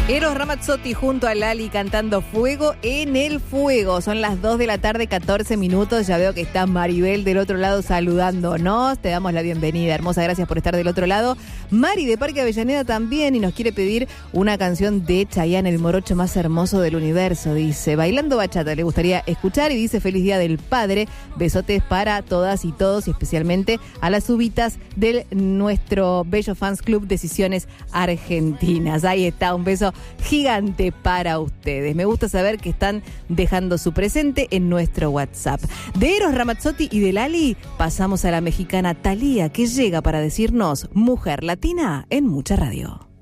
Eros Ramazzotti junto a Lali cantando Fuego en el Fuego. Son las 2 de la tarde, 14 minutos. Ya veo que está Maribel del otro lado saludándonos. Te damos la bienvenida. Hermosa, gracias por estar del otro lado. Mari de Parque Avellaneda también y nos quiere pedir una canción de Chayanne, el morocho más hermoso del universo. Dice, bailando bachata le gustaría escuchar y dice, feliz día del padre. Besotes para todas y todos y especialmente a las ubitas de nuestro bello fans club Decisiones Argentinas. Ahí está, un beso gigante para ustedes. Me gusta saber que están dejando su presente en nuestro WhatsApp. De Eros Ramazzotti y de Lali pasamos a la mexicana Thalía, que llega para decirnos Mujer Latina en Mucha Radio.